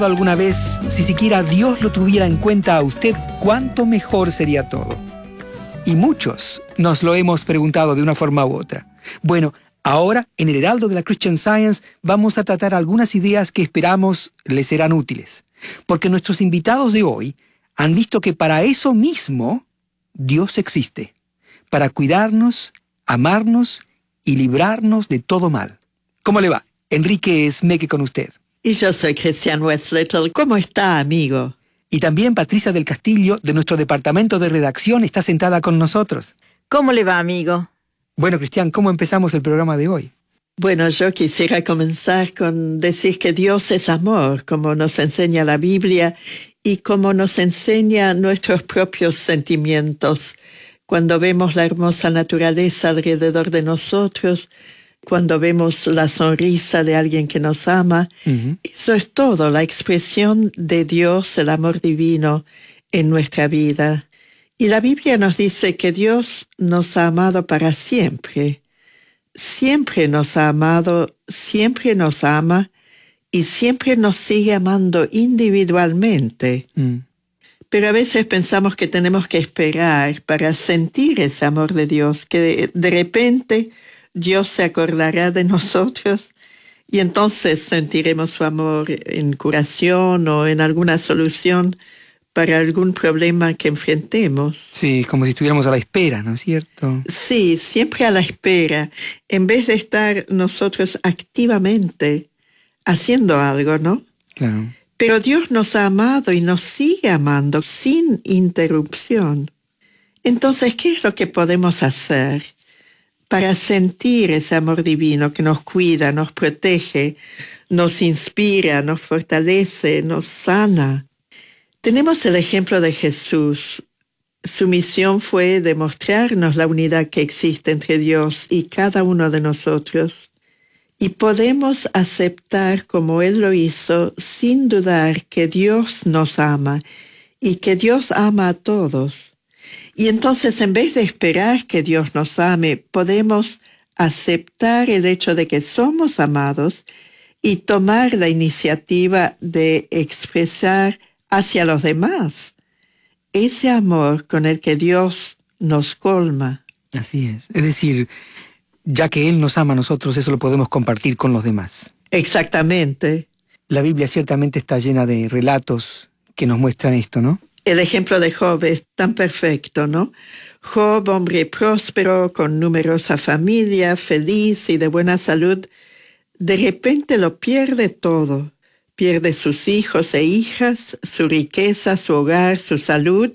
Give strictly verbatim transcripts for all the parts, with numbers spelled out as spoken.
alguna vez, si siquiera Dios lo tuviera en cuenta a usted, cuánto mejor sería todo? Y muchos nos lo hemos preguntado de una forma u otra. Bueno, ahora en el Heraldo de la Christian Science vamos a tratar algunas ideas que esperamos les serán útiles. Porque nuestros invitados de hoy han visto que para eso mismo Dios existe. Para cuidarnos, amarnos y librarnos de todo mal. ¿Cómo le va? Enrique Smeke con usted. Y yo soy Christian Westlitttle. ¿Cómo está, amigo? Y también Patricia del Castillo, de nuestro departamento de redacción, está sentada con nosotros. ¿Cómo le va, amigo? Bueno, Cristian, ¿cómo empezamos el programa de hoy? Bueno, yo quisiera comenzar con decir que Dios es amor, como nos enseña la Biblia y como nos enseña nuestros propios sentimientos. Cuando vemos la hermosa naturaleza alrededor de nosotros, cuando vemos la sonrisa de alguien que nos ama, uh-huh. Eso es todo, la expresión de Dios, el amor divino en nuestra vida. Y la Biblia nos dice que Dios nos ha amado para siempre. Siempre nos ha amado, siempre nos ama y siempre nos sigue amando individualmente. Mm. Pero a veces pensamos que tenemos que esperar para sentir ese amor de Dios, que de, de repente Dios se acordará de nosotros y entonces sentiremos su amor en curación o en alguna solución para algún problema que enfrentemos. Sí, como si estuviéramos a la espera, ¿no es cierto? Sí, siempre a la espera, en vez de estar nosotros activamente haciendo algo, ¿no? Claro. Pero Dios nos ha amado y nos sigue amando sin interrupción. Entonces, ¿qué es lo que podemos hacer para sentir ese amor divino que nos cuida, nos protege, nos inspira, nos fortalece, nos sana? Tenemos el ejemplo de Jesús. Su misión fue demostrarnos la unidad que existe entre Dios y cada uno de nosotros. Y podemos aceptar como Él lo hizo sin dudar que Dios nos ama y que Dios ama a todos. Y entonces, en vez de esperar que Dios nos ame, podemos aceptar el hecho de que somos amados y tomar la iniciativa de expresar hacia los demás ese amor con el que Dios nos colma. Así es. Es decir, ya que Él nos ama a nosotros, eso lo podemos compartir con los demás. Exactamente. La Biblia ciertamente está llena de relatos que nos muestran esto, ¿no? El ejemplo de Job es tan perfecto, ¿no? Job, hombre próspero, con numerosa familia, feliz y de buena salud, de repente lo pierde todo. Pierde sus hijos e hijas, su riqueza, su hogar, su salud,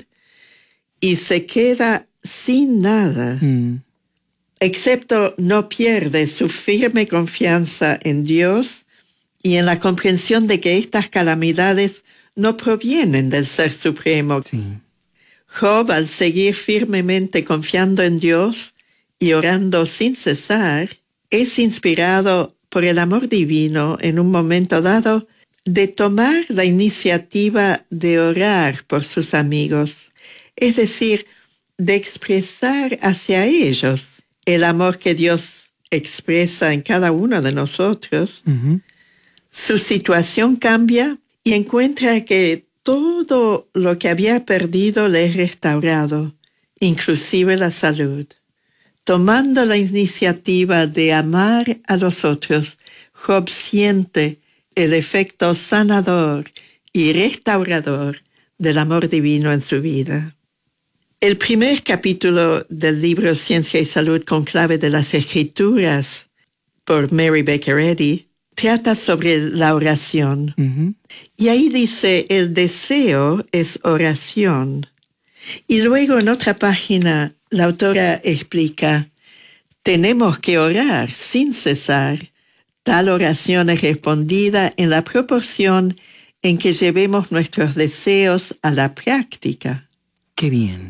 y se queda sin nada. Mm. Excepto no pierde su firme confianza en Dios y en la comprensión de que estas calamidades no provienen del Ser Supremo. Sí. Job, al seguir firmemente confiando en Dios y orando sin cesar, es inspirado por el amor divino en un momento dado de tomar la iniciativa de orar por sus amigos, es decir, de expresar hacia ellos el amor que Dios expresa en cada uno de nosotros. Uh-huh. Su situación cambia y encuentra que todo lo que había perdido le es restaurado, inclusive la salud. Tomando la iniciativa de amar a los otros, Job siente el efecto sanador y restaurador del amor divino en su vida. El primer capítulo del libro Ciencia y Salud con clave de las Escrituras, por Mary Baker Eddy, trata sobre la oración. Uh-huh. Y ahí dice, el deseo es oración. Y luego en otra página, la autora explica, tenemos que orar sin cesar. Tal oración es respondida en la proporción en que llevemos nuestros deseos a la práctica. ¡Qué bien!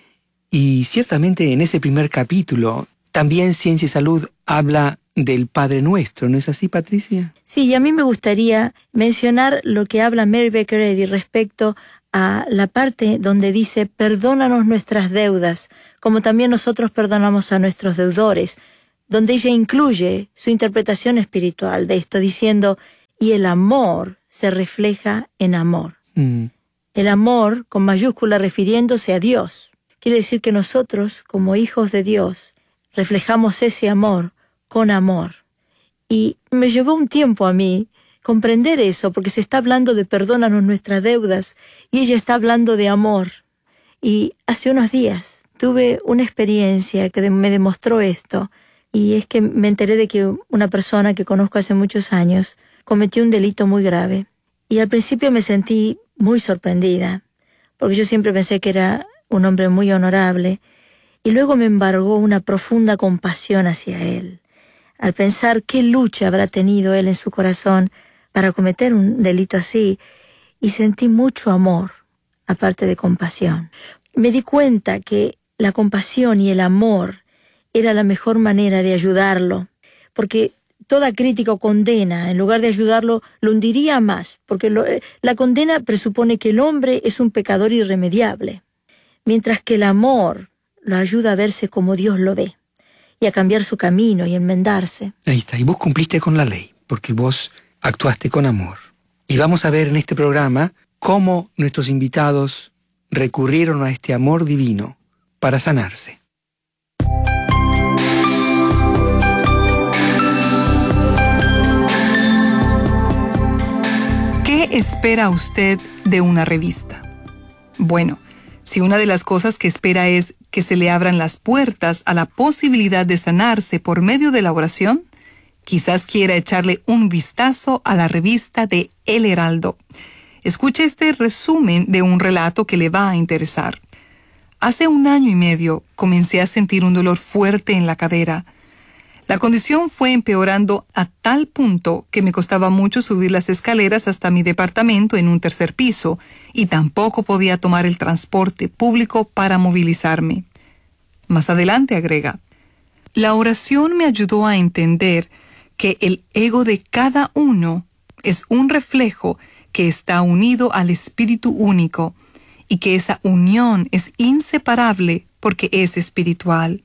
Y ciertamente en ese primer capítulo, también Ciencia y Salud habla del Padre Nuestro, ¿no es así, Patricia? Sí, y a mí me gustaría mencionar lo que habla Mary Baker Eddy respecto a la parte donde dice, perdónanos nuestras deudas, como también nosotros perdonamos a nuestros deudores, donde ella incluye su interpretación espiritual de esto, diciendo, y el amor se refleja en amor. Mm. El amor con mayúscula refiriéndose a Dios. Quiere decir que nosotros, como hijos de Dios, reflejamos ese amor con amor. Y me llevó un tiempo a mí comprender eso, porque se está hablando de perdónanos nuestras deudas, y ella está hablando de amor. Y hace unos días tuve una experiencia que me demostró esto, y es que me enteré de que una persona que conozco hace muchos años cometió un delito muy grave. Y al principio me sentí muy sorprendida, porque yo siempre pensé que era un hombre muy honorable, y luego me embargó una profunda compasión hacia él, al pensar qué lucha habrá tenido él en su corazón para cometer un delito así, y sentí mucho amor, aparte de compasión. Me di cuenta que la compasión y el amor era la mejor manera de ayudarlo, porque toda crítica o condena, en lugar de ayudarlo, lo hundiría más, porque lo, la condena presupone que el hombre es un pecador irremediable, mientras que el amor lo ayuda a verse como Dios lo ve, y a cambiar su camino y enmendarse. Ahí está, y vos cumpliste con la ley, porque vos actuaste con amor. Y vamos a ver en este programa cómo nuestros invitados recurrieron a este amor divino para sanarse. ¿Qué espera usted de una revista? Bueno, si una de las cosas que espera es que se le abran las puertas a la posibilidad de sanarse por medio de la oración, quizás quiera echarle un vistazo a la revista de El Heraldo. Escuche este resumen de un relato que le va a interesar. Hace un año y medio comencé a sentir un dolor fuerte en la cadera. La condición fue empeorando a tal punto que me costaba mucho subir las escaleras hasta mi departamento en un tercer piso, y tampoco podía tomar el transporte público para movilizarme. Más adelante agrega: la oración me ayudó a entender que el ego de cada uno es un reflejo que está unido al Espíritu único, y que esa unión es inseparable porque es espiritual.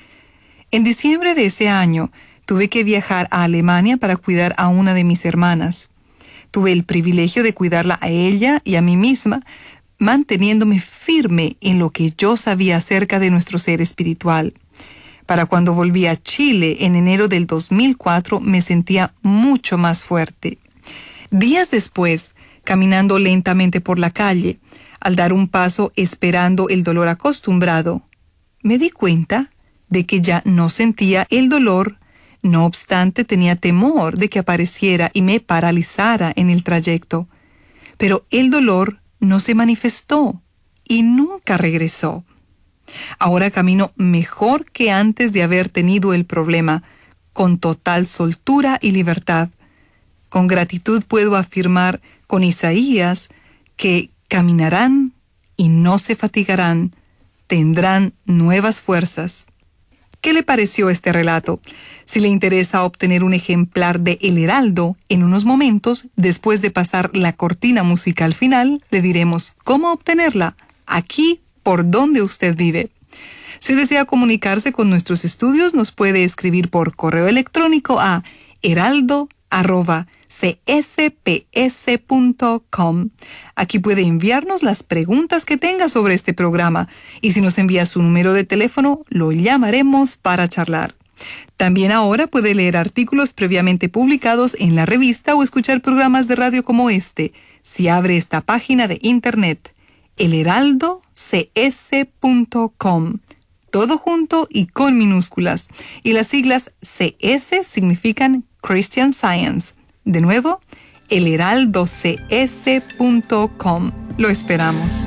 En diciembre de ese año, tuve que viajar a Alemania para cuidar a una de mis hermanas. Tuve el privilegio de cuidarla a ella y a mí misma, manteniéndome firme en lo que yo sabía acerca de nuestro ser espiritual. Para cuando volví a Chile en enero del dos mil cuatro, me sentía mucho más fuerte. Días después, caminando lentamente por la calle, al dar un paso esperando el dolor acostumbrado, me di cuenta de que ya no sentía el dolor. No obstante, tenía temor de que apareciera y me paralizara en el trayecto. Pero el dolor no se manifestó y nunca regresó. Ahora camino mejor que antes de haber tenido el problema, con total soltura y libertad. Con gratitud puedo afirmar con Isaías que caminarán y no se fatigarán, tendrán nuevas fuerzas. ¿Qué le pareció este relato? Si le interesa obtener un ejemplar de El Heraldo, en unos momentos, después de pasar la cortina musical final, le diremos cómo obtenerla, aquí por donde usted vive. Si desea comunicarse con nuestros estudios, nos puede escribir por correo electrónico a heraldo arroba c s p s punto com. Aquí puede enviarnos las preguntas que tenga sobre este programa, y si nos envía su número de teléfono, lo llamaremos para charlar. También ahora puede leer artículos previamente publicados en la revista o escuchar programas de radio como este, si abre esta página de internet, el heraldo c s punto com. Todo junto y con minúsculas. Y las siglas C S significan Christian Science. De nuevo, el heraldo c s punto com. Lo esperamos.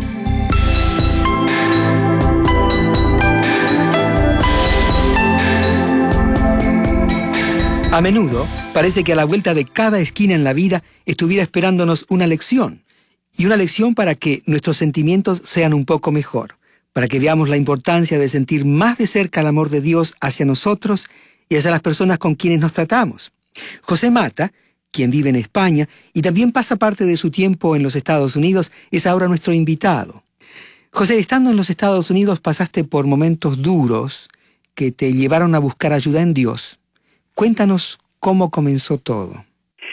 A menudo parece que a la vuelta de cada esquina en la vida estuviera esperándonos una lección. Y una lección para que nuestros sentimientos sean un poco mejor, para que veamos la importancia de sentir más de cerca el amor de Dios hacia nosotros y hacia las personas con quienes nos tratamos. José Mata, quien vive en España y también pasa parte de su tiempo en los Estados Unidos, es ahora nuestro invitado. José, estando en los Estados Unidos pasaste por momentos duros que te llevaron a buscar ayuda en Dios. Cuéntanos cómo comenzó todo.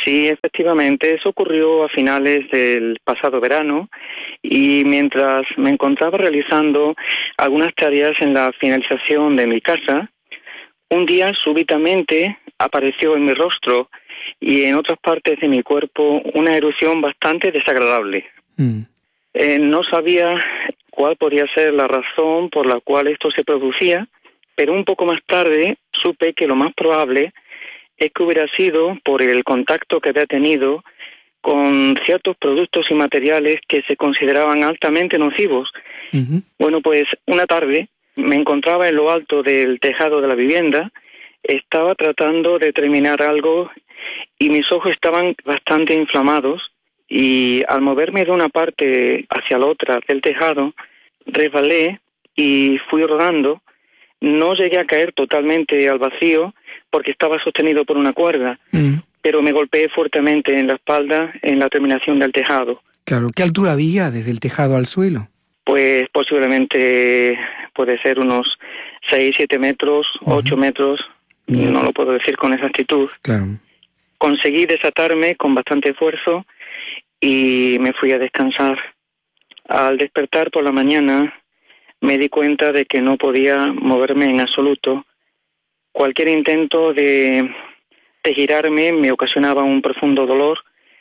Sí, efectivamente, eso ocurrió a finales del pasado verano y mientras me encontraba realizando algunas tareas en la finalización de mi casa, un día súbitamente apareció en mi rostro y en otras partes de mi cuerpo una erupción bastante desagradable. Mm. Eh, no sabía cuál podría ser la razón por la cual esto se producía, pero un poco más tarde supe que lo más probable es que hubiera sido por el contacto que había tenido con ciertos productos y materiales que se consideraban altamente nocivos. Uh-huh. Bueno, pues una tarde me encontraba en lo alto del tejado de la vivienda, estaba tratando de terminar algo y mis ojos estaban bastante inflamados y al moverme de una parte hacia la otra del tejado, resbalé y fui rodando. No llegué a caer totalmente al vacío porque estaba sostenido por una cuerda, mm. pero me golpeé fuertemente en la espalda en la terminación del tejado. Claro, ¿qué altura había desde el tejado al suelo? Pues posiblemente puede ser unos seis, siete metros, uh-huh. ocho metros, Bien. No lo puedo decir con exactitud. Claro. Conseguí desatarme con bastante esfuerzo y me fui a descansar. Al despertar por la mañana me di cuenta de que no podía moverme en absoluto. Cualquier intento de, de girarme me ocasionaba un profundo dolor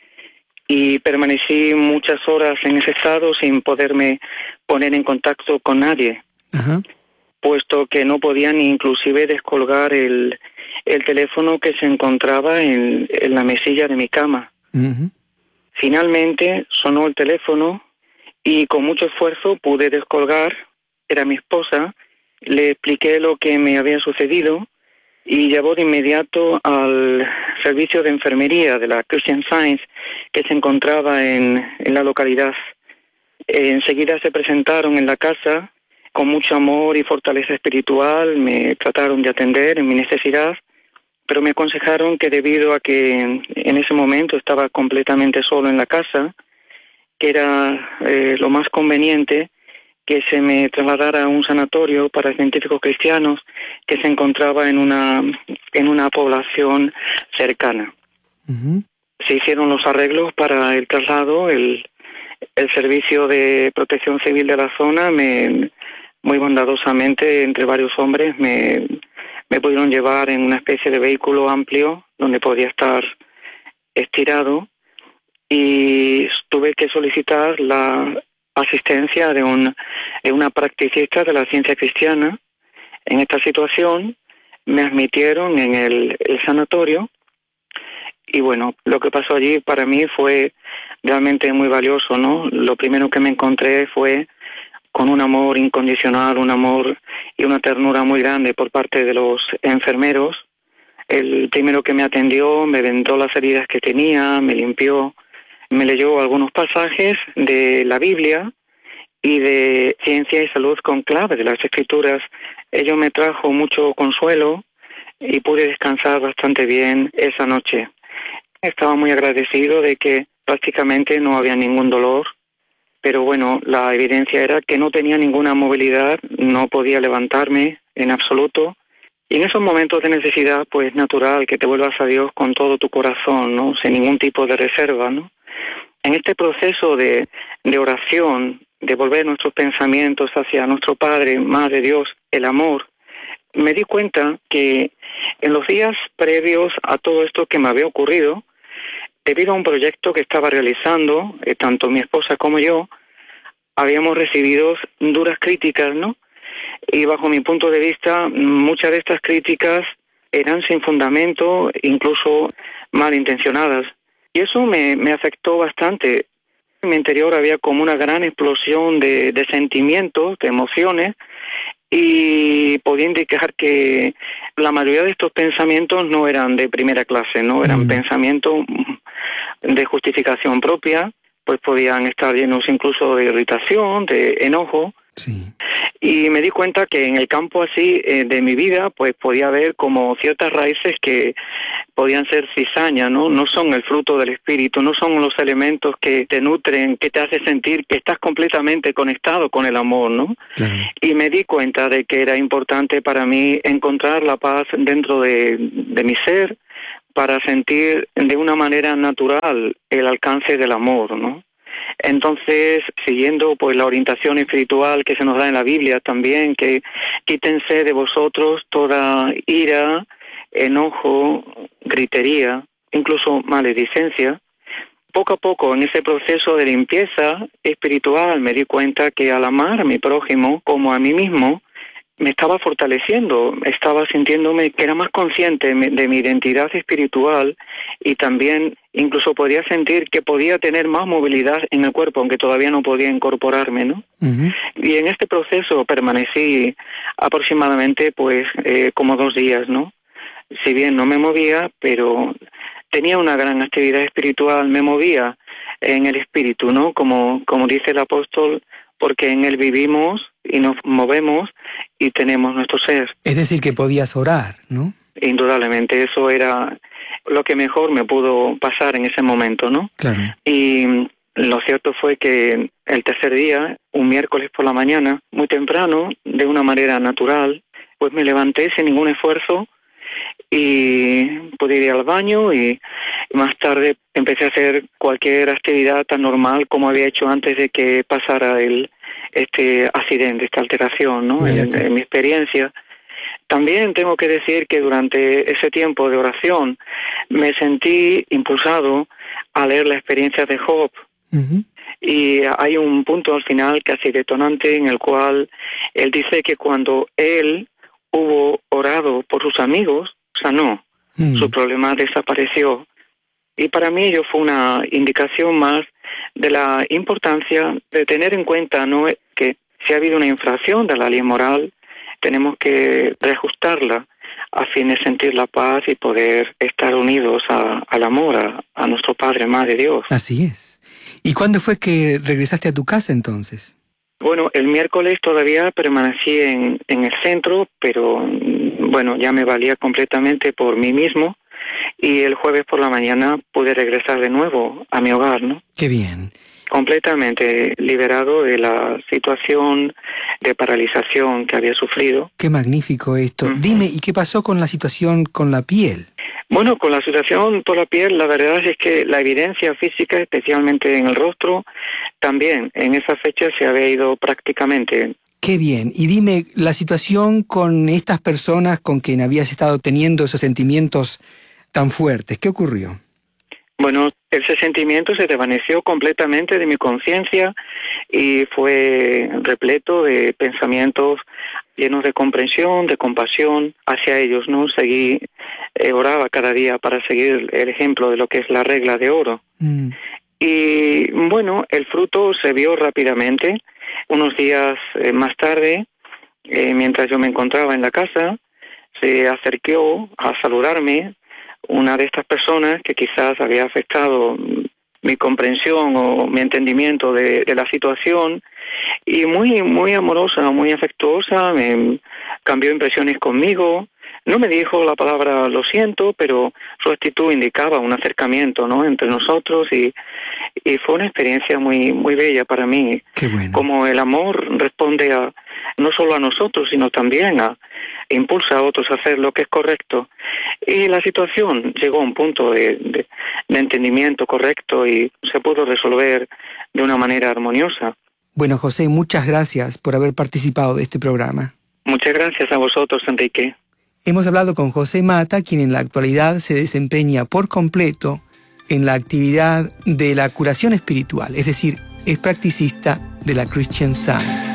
y permanecí muchas horas en ese estado sin poderme poner en contacto con nadie, uh-huh. puesto que no podía ni inclusive descolgar el, el teléfono que se encontraba en, en la mesilla de mi cama. Uh-huh. Finalmente sonó el teléfono y con mucho esfuerzo pude descolgar. Era mi esposa. Le expliqué lo que me había sucedido y llevó de inmediato al servicio de enfermería de la Christian Science que se encontraba en, en la localidad. Eh, enseguida se presentaron en la casa con mucho amor y fortaleza espiritual, me trataron de atender en mi necesidad, pero me aconsejaron que debido a que en, en ese momento estaba completamente solo en la casa, que era eh, lo más conveniente que se me trasladara a un sanatorio para científicos cristianos que se encontraba en una en una población cercana. Uh-huh. Se hicieron los arreglos para el traslado, el, el servicio de protección civil de la zona me muy bondadosamente entre varios hombres me, me pudieron llevar en una especie de vehículo amplio donde podía estar estirado y tuve que solicitar la asistencia de, un, de una practicista de la ciencia cristiana. En esta situación me admitieron en el, el sanatorio y bueno, lo que pasó allí para mí fue realmente muy valioso, ¿no? Lo primero que me encontré fue con un amor incondicional, un amor y una ternura muy grande por parte de los enfermeros. El primero que me atendió me vendó las heridas que tenía, me limpió, me leyó algunos pasajes de la Biblia y de Ciencia y Salud con clave de las Escrituras. Ello me trajo mucho consuelo y pude descansar bastante bien esa noche. Estaba muy agradecido de que prácticamente no había ningún dolor, pero bueno, la evidencia era que no tenía ninguna movilidad, no podía levantarme en absoluto. Y en esos momentos de necesidad, pues natural que te vuelvas a Dios con todo tu corazón, ¿no? Sin ningún tipo de reserva, ¿no? En este proceso de, de oración, de volver nuestros pensamientos hacia nuestro Padre, Madre Dios, el amor, me di cuenta que en los días previos a todo esto que me había ocurrido, debido a un proyecto que estaba realizando, eh, tanto mi esposa como yo, habíamos recibido duras críticas, ¿no? Y bajo mi punto de vista, muchas de estas críticas eran sin fundamento, incluso malintencionadas. Y eso me, me afectó bastante. En mi interior había como una gran explosión de, de sentimientos, de emociones, y podía indicar que la mayoría de estos pensamientos no eran de primera clase, no eran mm. pensamientos de justificación propia, pues podían estar llenos incluso de irritación, de enojo. Sí. Y me di cuenta que en el campo así eh, de mi vida, pues podía haber como ciertas raíces que podían ser cizaña, ¿no? No son el fruto del espíritu, no son los elementos que te nutren, que te hace sentir que estás completamente conectado con el amor, ¿no? Claro. Y me di cuenta de que era importante para mí encontrar la paz dentro de, de mi ser, para sentir de una manera natural el alcance del amor, ¿no? Entonces, siguiendo pues la orientación espiritual que se nos da en la Biblia también, que quítense de vosotros toda ira, enojo, gritería, incluso maledicencia. Poco a poco, en ese proceso de limpieza espiritual, me di cuenta que al amar a mi prójimo como a mí mismo, me estaba fortaleciendo, estaba sintiéndome que era más consciente de mi identidad espiritual y también incluso podía sentir que podía tener más movilidad en el cuerpo, aunque todavía no podía incorporarme, ¿no? Uh-huh. Y en este proceso permanecí aproximadamente pues eh, como dos días, ¿no? Si bien no me movía, pero tenía una gran actividad espiritual, me movía en el espíritu, ¿no? Como, como dice el apóstol, porque en él vivimos y nos movemos y tenemos nuestro ser. Es decir, que podías orar, ¿no? Indudablemente, eso era lo que mejor me pudo pasar en ese momento, ¿no? Claro. Y lo cierto fue que el tercer día, un miércoles por la mañana, muy temprano, de una manera natural, pues me levanté sin ningún esfuerzo y pude ir al baño y más tarde empecé a hacer cualquier actividad tan normal como había hecho antes de que pasara el este accidente, esta alteración, ¿no? En, en mi experiencia. También tengo que decir que durante ese tiempo de oración me sentí impulsado a leer la experiencia de Job. Uh-huh. Y hay un punto al final casi detonante en el cual él dice que cuando él hubo orado por sus amigos, sanó, uh-huh. Su problema desapareció. Y para mí ello fue una indicación más de la importancia de tener en cuenta, ¿no?, que si ha habido una infracción de la ley moral, tenemos que reajustarla a fin de sentir la paz y poder estar unidos a, al amor, a, a nuestro Padre, Madre Dios. Así es. ¿Y cuándo fue que regresaste a tu casa entonces? Bueno, el miércoles todavía permanecí en, en el centro, pero bueno, ya me valía completamente por mí mismo. Y el jueves por la mañana pude regresar de nuevo a mi hogar, ¿no? Qué bien. Completamente liberado de la situación de paralización que había sufrido. Qué magnífico esto. Uh-huh. Dime, ¿y qué pasó con la situación con la piel? Bueno, con la situación por la piel, la verdad es que la evidencia física, especialmente en el rostro, también en esa fecha se había ido prácticamente. Qué bien. Y dime, la situación con estas personas con quien habías estado teniendo esos sentimientos tan fuertes, ¿qué ocurrió? Bueno, ese sentimiento se desvaneció completamente de mi conciencia y fue repleto de pensamientos llenos de comprensión, de compasión hacia ellos, ¿no? Seguí, eh, oraba cada día para seguir el ejemplo de lo que es la regla de oro. Mm. Y bueno, el fruto se vio rápidamente. Unos días eh, más tarde, eh, mientras yo me encontraba en la casa, se acercó a saludarme una de estas personas que quizás había afectado mi comprensión o mi entendimiento de, de la situación, y muy muy amorosa, muy afectuosa, me cambió impresiones conmigo. No me dijo la palabra lo siento, pero su actitud indicaba un acercamiento, ¿no?, entre nosotros, y, y fue una experiencia muy muy bella para mí. Qué bueno. Como el amor responde a no solo a nosotros, sino también a impulsa a otros a hacer lo que es correcto. Y la situación llegó a un punto de, de, de entendimiento correcto y se pudo resolver de una manera armoniosa. Bueno, José, muchas gracias por haber participado de este programa. Muchas gracias a vosotros, Enrique. Hemos hablado con José Mata, quien en la actualidad se desempeña por completo en la actividad de la curación espiritual, es decir, es practicista de la Christian Science.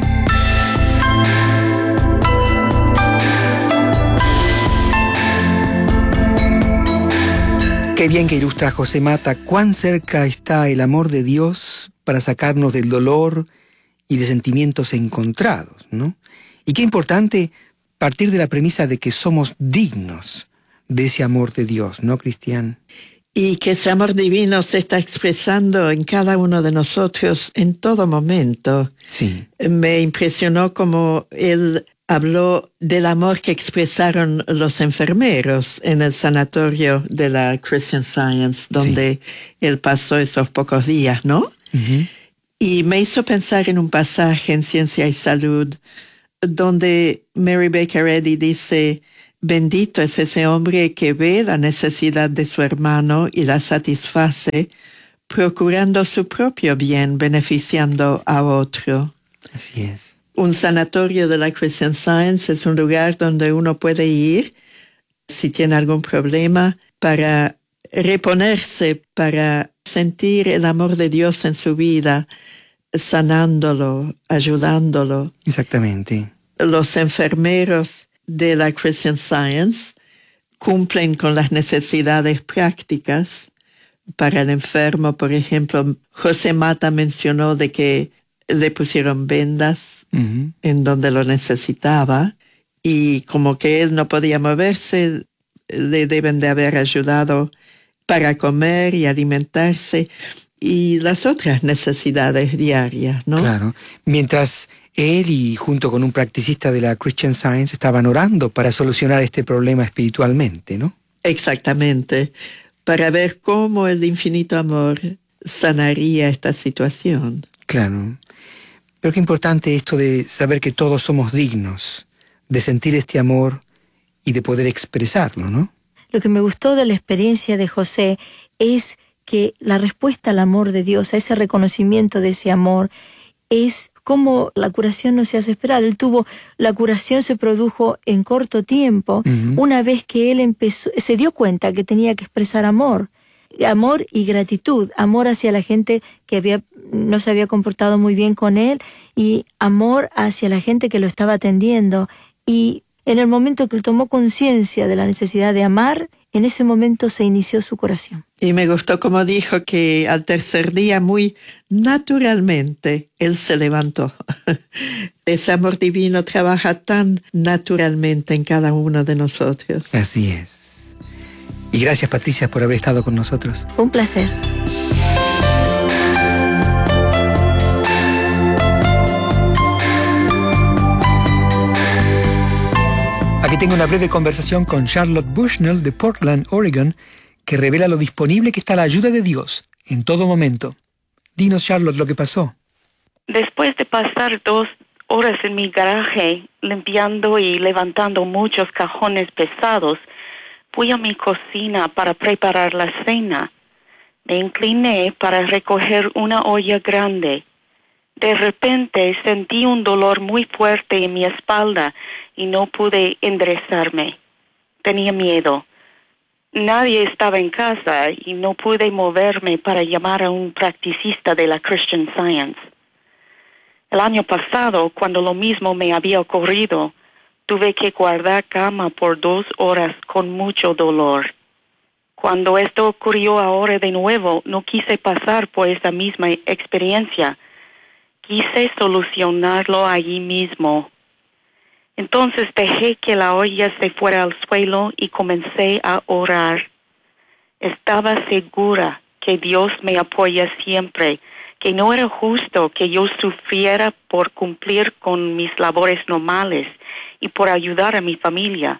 Qué bien que ilustra José Mata cuán cerca está el amor de Dios para sacarnos del dolor y de sentimientos encontrados, ¿no? Y qué importante partir de la premisa de que somos dignos de ese amor de Dios, ¿no, Cristian? Y que ese amor divino se está expresando en cada uno de nosotros en todo momento. Sí. Me impresionó como él habló del amor que expresaron los enfermeros en el sanatorio de la Christian Science, donde sí. él pasó esos pocos días, ¿no? Uh-huh. Y me hizo pensar en un pasaje en Ciencia y Salud, donde Mary Baker Eddy dice: Bendito es ese hombre que ve la necesidad de su hermano y la satisface, procurando su propio bien, beneficiando a otro. Así es. Un sanatorio de la Christian Science es un lugar donde uno puede ir si tiene algún problema para reponerse, para sentir el amor de Dios en su vida, sanándolo, ayudándolo. Exactamente. Los enfermeros de la Christian Science cumplen con las necesidades prácticas para el enfermo. Por ejemplo, José Mata mencionó de que le pusieron vendas uh-huh. en donde lo necesitaba, y como que él no podía moverse, le deben de haber ayudado para comer y alimentarse y las otras necesidades diarias, ¿no? Claro. Mientras él y junto con un practicista de la Christian Science estaban orando para solucionar este problema espiritualmente, ¿no? Exactamente. Para ver cómo el infinito amor sanaría esta situación. Claro. Pero qué importante esto de saber que todos somos dignos de sentir este amor y de poder expresarlo, ¿no? Lo que me gustó de la experiencia de José es que la respuesta al amor de Dios, a ese reconocimiento de ese amor, es como la curación no se hace esperar. Él tuvo, la curación se produjo en corto tiempo, uh-huh. una vez que él empezó, se dio cuenta que tenía que expresar amor, amor y gratitud, amor hacia la gente que había, no se había comportado muy bien con él, y amor hacia la gente que lo estaba atendiendo. Y en el momento que él tomó conciencia de la necesidad de amar, en ese momento se inició su curación. Y me gustó como dijo que al tercer día, muy naturalmente, él se levantó. Ese amor divino trabaja tan naturalmente en cada uno de nosotros. Así es. Y gracias, Patricia, por haber estado con nosotros. Un placer. Aquí tengo una breve conversación con Charlotte Bushnell de Portland, Oregon, que revela lo disponible que está la ayuda de Dios en todo momento. Dinos, Charlotte, lo que pasó. Después de pasar dos horas en mi garaje limpiando y levantando muchos cajones pesados, fui a mi cocina para preparar la cena. Me incliné para recoger una olla grande. De repente sentí un dolor muy fuerte en mi espalda y no pude enderezarme. Tenía miedo. Nadie estaba en casa y no pude moverme para llamar a un practicista de la Christian Science. El año pasado, cuando lo mismo me había ocurrido, tuve que guardar cama por dos horas con mucho dolor. Cuando esto ocurrió ahora de nuevo, no quise pasar por esa misma experiencia. Quise solucionarlo allí mismo. Entonces dejé que la olla se fuera al suelo y comencé a orar. Estaba segura que Dios me apoya siempre, que no era justo que yo sufriera por cumplir con mis labores normales y por ayudar a mi familia.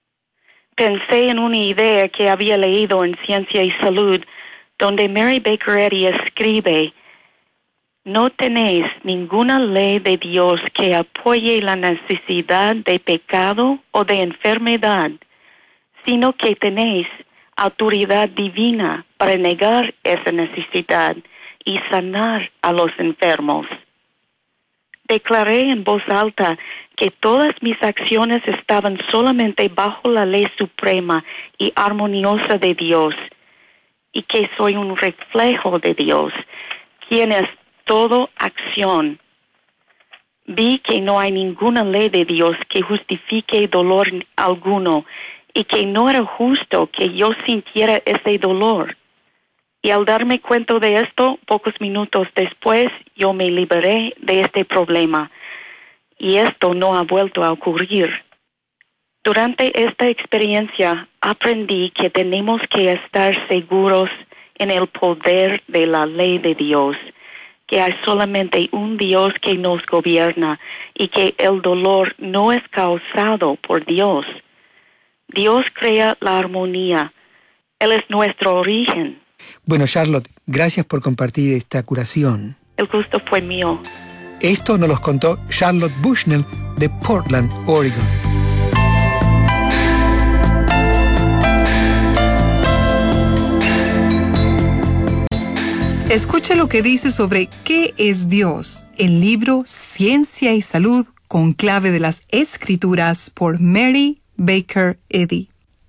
Pensé en una idea que había leído en Ciencia y Salud, donde Mary Baker Eddy escribe: no tenéis ninguna ley de Dios que apoye la necesidad de pecado o de enfermedad, sino que tenéis autoridad divina para negar esa necesidad y sanar a los enfermos. Declaré en voz alta que todas mis acciones estaban solamente bajo la ley suprema y armoniosa de Dios, y que soy un reflejo de Dios, quien es todo acción. Vi que no hay ninguna ley de Dios que justifique dolor alguno y que no era justo que yo sintiera ese dolor. Y al darme cuenta de esto, pocos minutos después, yo me liberé de este problema. Y esto no ha vuelto a ocurrir. Durante esta experiencia, aprendí que tenemos que estar seguros en el poder de la ley de Dios, que hay solamente un Dios que nos gobierna y que el dolor no es causado por Dios. Dios crea la armonía. Él es nuestro origen. Bueno, Charlotte, gracias por compartir esta curación. El gusto fue mío. Esto nos lo contó Charlotte Bushnell de Portland, Oregon. Escuche lo que dice sobre qué es Dios, el libro Ciencia y Salud con clave de las Escrituras por Mary Baker Eddy.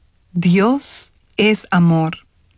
Dios es amor.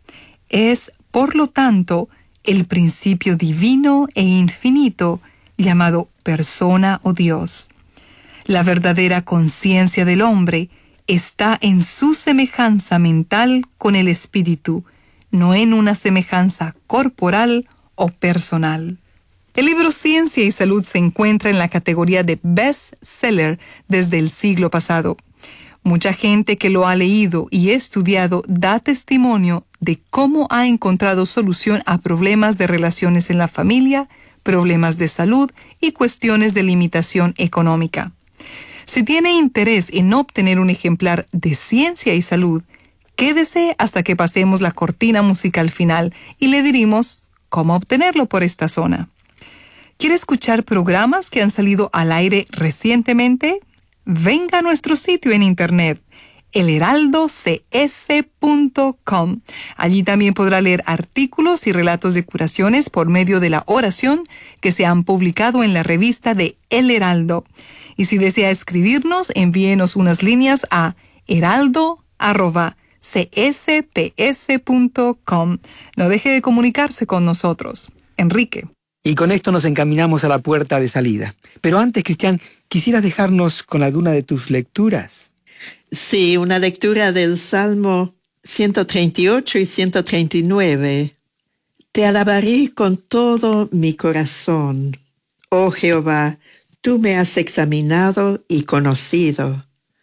Es, por lo tanto, el principio divino e infinito llamado persona o Dios. La verdadera conciencia del hombre está en su semejanza mental con el espíritu, no en una semejanza corporal o personal. El libro Ciencia y Salud se encuentra en la categoría de bestseller desde el siglo pasado. Mucha gente que lo ha leído y estudiado da testimonio de cómo ha encontrado solución a problemas de relaciones en la familia, problemas de salud y cuestiones de limitación económica. Si tiene interés en obtener un ejemplar de Ciencia y Salud, quédese hasta que pasemos la cortina musical final y le diremos cómo obtenerlo por esta zona. ¿Quiere escuchar programas que han salido al aire recientemente? Venga a nuestro sitio en internet, el heraldo c s punto com. Allí también podrá leer artículos y relatos de curaciones por medio de la oración que se han publicado en la revista de El Heraldo. Y si desea escribirnos, envíenos unas líneas a heraldo arroba c s p s punto com. No deje de comunicarse con nosotros. Enrique. Y con esto nos encaminamos a la puerta de salida. Pero antes, Cristian, ¿quisieras dejarnos con alguna de tus lecturas? Sí, una lectura del Salmo ciento treinta y ocho y ciento treinta y nueve. Te alabaré con todo mi corazón. Oh Jehová, tú me has examinado y conocido.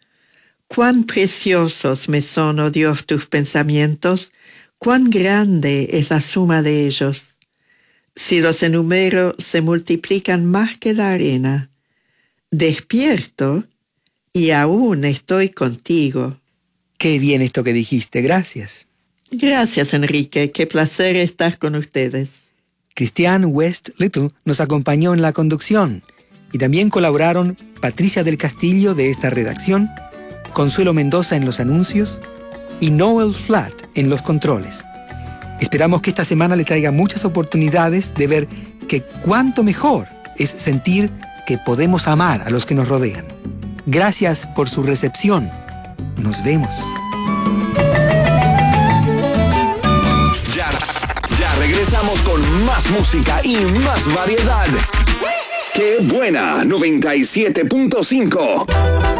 Cuán preciosos me son, oh Dios, tus pensamientos, cuán grande es la suma de ellos. Si los enumero, se multiplican más que la arena. Despierto y aún estoy contigo. Qué bien esto que dijiste, gracias. Gracias, Enrique, qué placer estar con ustedes. Cristian West Little nos acompañó en la conducción y también colaboraron Patricia del Castillo de esta redacción, Consuelo Mendoza en los anuncios y Noel Flatt en los controles. Esperamos que esta semana le traiga muchas oportunidades de ver que cuánto mejor es sentir que podemos amar a los que nos rodean. Gracias por su recepción. Nos vemos. Ya, ya regresamos con más música y más variedad. ¡Qué buena! noventa y siete punto cinco.